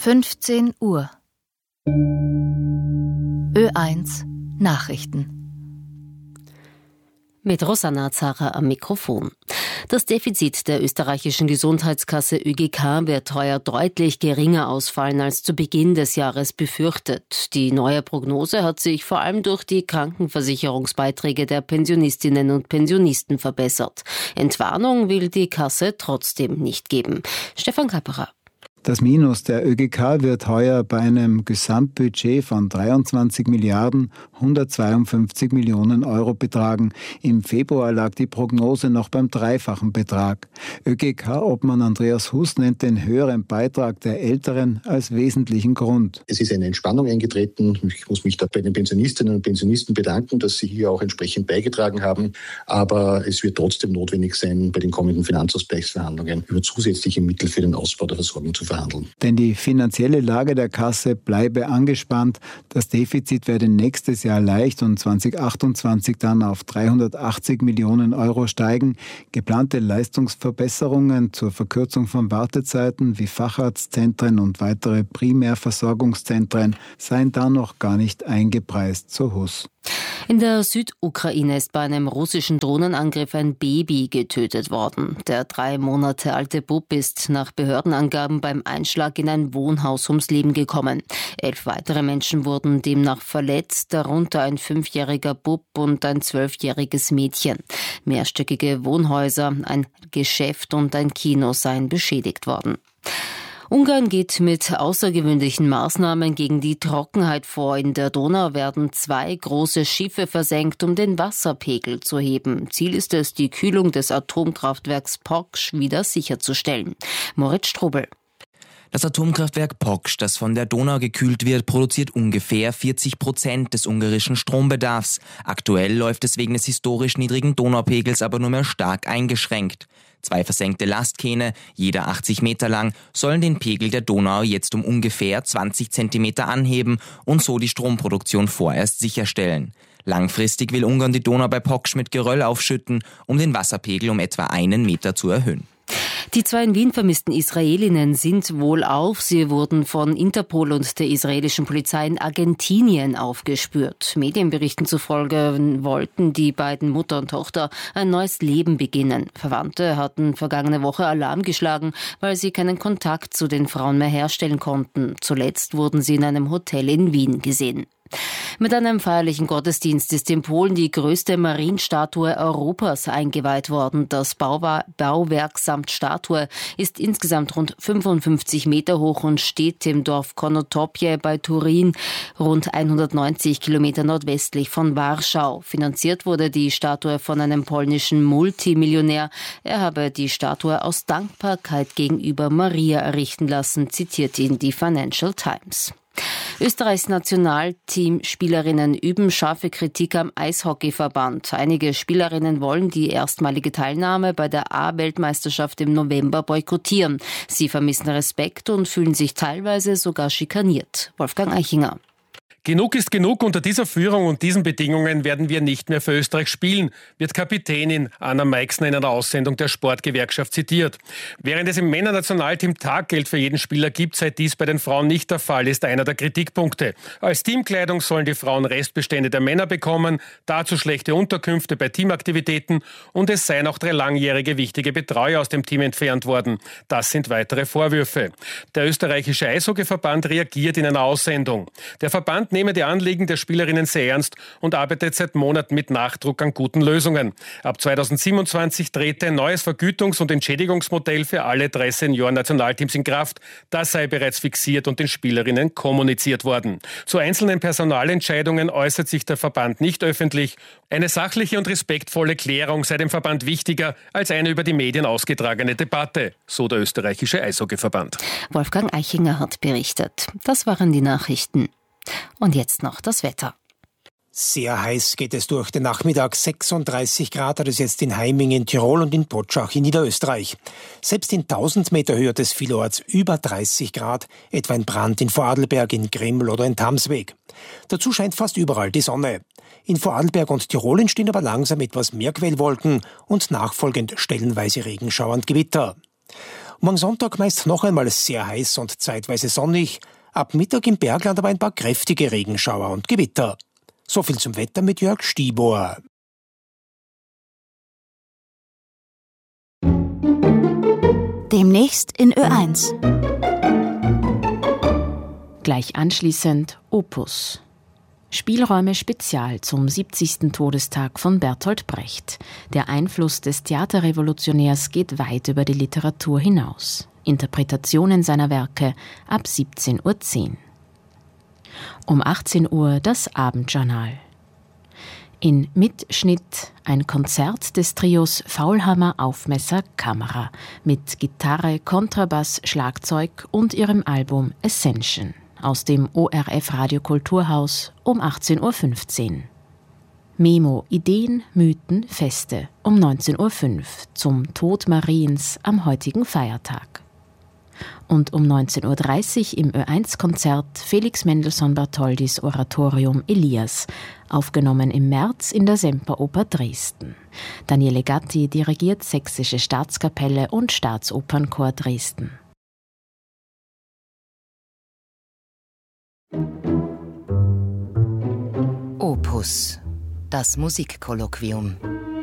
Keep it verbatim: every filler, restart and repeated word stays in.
fünfzehn Uhr. Ö eins Nachrichten. Mit Rosanna Zara am Mikrofon. Das Defizit der österreichischen Gesundheitskasse Ö G K wird heuer deutlich geringer ausfallen als zu Beginn des Jahres befürchtet. Die neue Prognose hat sich vor allem durch die Krankenversicherungsbeiträge der Pensionistinnen und Pensionisten verbessert. Entwarnung will die Kasse trotzdem nicht geben. Stefan Kapperer. Das Minus der Ö G K wird heuer bei einem Gesamtbudget von dreiundzwanzig Milliarden hundertzweiundfünfzig Millionen Euro betragen. Im Februar lag die Prognose noch beim dreifachen Betrag. Ö G K-Obmann Andreas Huss nennt den höheren Beitrag der Älteren als wesentlichen Grund. Es ist eine Entspannung eingetreten. Ich muss mich da bei den Pensionistinnen und Pensionisten bedanken, dass sie hier auch entsprechend beigetragen haben. Aber es wird trotzdem notwendig sein, bei den kommenden Finanzausgleichsverhandlungen über zusätzliche Mittel für den Ausbau der Versorgung zu verhandeln. Denn die finanzielle Lage der Kasse bleibe angespannt. Das Defizit werde nächstes Jahr leicht und zwanzig achtundzwanzig dann auf dreihundertachtzig Millionen Euro steigen. Geplante Leistungsverbesserungen zur Verkürzung von Wartezeiten wie Facharztzentren und weitere Primärversorgungszentren seien da noch gar nicht eingepreist, so Huss. In der Südukraine ist bei einem russischen Drohnenangriff ein Baby getötet worden. Der drei Monate alte Bub ist nach Behördenangaben beim Einschlag in ein Wohnhaus ums Leben gekommen. Elf weitere Menschen wurden demnach verletzt, darunter ein fünfjähriger Bub und ein zwölfjähriges Mädchen. Mehrstöckige Wohnhäuser, ein Geschäft und ein Kino seien beschädigt worden. Ungarn geht mit außergewöhnlichen Maßnahmen gegen die Trockenheit vor. In der Donau werden zwei große Schiffe versenkt, um den Wasserpegel zu heben. Ziel ist es, die Kühlung des Atomkraftwerks Poksch wieder sicherzustellen. Moritz Strobel. Das Atomkraftwerk Poksch, das von der Donau gekühlt wird, produziert ungefähr vierzig Prozent des ungarischen Strombedarfs. Aktuell läuft es wegen des historisch niedrigen Donaupegels aber nur mehr stark eingeschränkt. Zwei versenkte Lastkähne, jeder achtzig Meter lang, sollen den Pegel der Donau jetzt um ungefähr zwanzig Zentimeter anheben und so die Stromproduktion vorerst sicherstellen. Langfristig will Ungarn die Donau bei Poksch mit Geröll aufschütten, um den Wasserpegel um etwa einen Meter zu erhöhen. Die zwei in Wien vermissten Israelinnen sind wohlauf. Sie wurden von Interpol und der israelischen Polizei in Argentinien aufgespürt. Medienberichten zufolge wollten die beiden Mutter und Tochter ein neues Leben beginnen. Verwandte hatten vergangene Woche Alarm geschlagen, weil sie keinen Kontakt zu den Frauen mehr herstellen konnten. Zuletzt wurden sie in einem Hotel in Wien gesehen. Mit einem feierlichen Gottesdienst ist in Polen die größte Marienstatue Europas eingeweiht worden. Das Bauwerk samt Statue ist insgesamt rund fünfundfünfzig Meter hoch und steht im Dorf Konotopie bei Turin, rund hundertneunzig Kilometer nordwestlich von Warschau. Finanziert wurde die Statue von einem polnischen Multimillionär. Er habe die Statue aus Dankbarkeit gegenüber Maria errichten lassen, zitiert ihn die Financial Times. Österreichs Nationalteam-Spielerinnen üben scharfe Kritik am Eishockeyverband. Einige Spielerinnen wollen die erstmalige Teilnahme bei der A-Weltmeisterschaft im November boykottieren. Sie vermissen Respekt und fühlen sich teilweise sogar schikaniert. Wolfgang Eichinger. Genug ist genug. Unter dieser Führung und diesen Bedingungen werden wir nicht mehr für Österreich spielen, wird Kapitänin Anna Meixner in einer Aussendung der Sportgewerkschaft zitiert. Während es im Männernationalteam Taggeld für jeden Spieler gibt, sei dies bei den Frauen nicht der Fall, ist einer der Kritikpunkte. Als Teamkleidung sollen die Frauen Restbestände der Männer bekommen, dazu schlechte Unterkünfte bei Teamaktivitäten und es seien auch drei langjährige wichtige Betreuer aus dem Team entfernt worden. Das sind weitere Vorwürfe. Der österreichische Eishockeyverband reagiert in einer Aussendung. Der Verband nehme die Anliegen der Spielerinnen sehr ernst und arbeitet seit Monaten mit Nachdruck an guten Lösungen. Ab zweitausendsiebenundzwanzig trete ein neues Vergütungs- und Entschädigungsmodell für alle drei Senioren-Nationalteams in Kraft. Das sei bereits fixiert und den Spielerinnen kommuniziert worden. Zu einzelnen Personalentscheidungen äußert sich der Verband nicht öffentlich. Eine sachliche und respektvolle Klärung sei dem Verband wichtiger als eine über die Medien ausgetragene Debatte, so der österreichische Eishockeyverband. Wolfgang Eichinger hat berichtet. Das waren die Nachrichten. Und jetzt noch das Wetter. Sehr heiß geht es durch den Nachmittag. sechsunddreißig Grad hat es jetzt in Heiming in Tirol und in Potschach in Niederösterreich. Selbst in tausend Meter Höhe des vielerorts über dreißig Grad, etwa in Brand in Vorarlberg, in Grimmel oder in Tamsweg. Dazu scheint fast überall die Sonne. In Vorarlberg und Tirol entstehen aber langsam etwas mehr Quellwolken und nachfolgend stellenweise Regenschauer und Gewitter. Morgen Sonntag meist noch einmal sehr heiß und zeitweise sonnig. Ab Mittag im Bergland aber ein paar kräftige Regenschauer und Gewitter. So viel zum Wetter mit Jörg Stieber. Demnächst in Ö eins. Gleich anschließend Opus. Spielräume Spezial zum siebzigsten Todestag von Bertolt Brecht. Der Einfluss des Theaterrevolutionärs geht weit über die Literatur hinaus. Interpretationen seiner Werke ab siebzehn Uhr zehn. Um achtzehn Uhr das Abendjournal. In Mitschnitt ein Konzert des Trios Faulhammer, Aufmesser, Kamera mit Gitarre, Kontrabass, Schlagzeug und ihrem Album Ascension aus dem O R F Radio Kulturhaus um achtzehn Uhr fünfzehn. Memo Ideen, Mythen, Feste um neunzehn Uhr fünf zum Tod Mariens am heutigen Feiertag. Und um neunzehn Uhr dreißig im Ö eins Konzert Felix Mendelssohn-Bartholdys Oratorium Elias, aufgenommen im März in der Semperoper Dresden. Daniele Gatti dirigiert Sächsische Staatskapelle und Staatsopernchor Dresden. Opus, das Musikkolloquium.